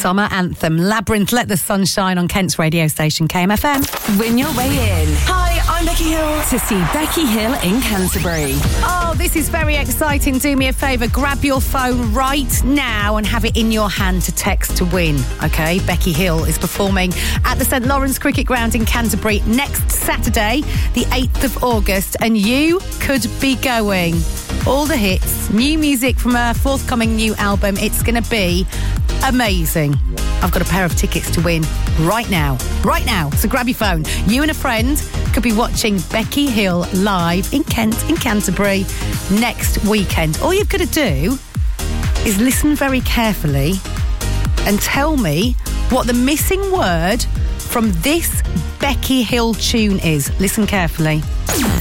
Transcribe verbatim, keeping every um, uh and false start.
summer anthem. Labyrinth, Let the Sun Shine on Kent's radio station, K M F M. Win your way in. Hi, I'm Becky Hill. To see Becky Hill in Canterbury. Oh, this is very exciting. Do me a favour, grab your phone right now and have it in your hand to text to win, OK? Becky Hill is performing at the St Lawrence Cricket Ground in Canterbury next Saturday, the eighth of August, and you could be going. All the hits, new music from her forthcoming new album. It's going to be amazing. I've got a pair of tickets to win right now. Right now. So grab your phone. You and a friend could be watching Becky Hill live in Kent, in Canterbury, next weekend. All you've got to do is listen very carefully and tell me what the missing word from this Becky Hill tune is. Listen carefully.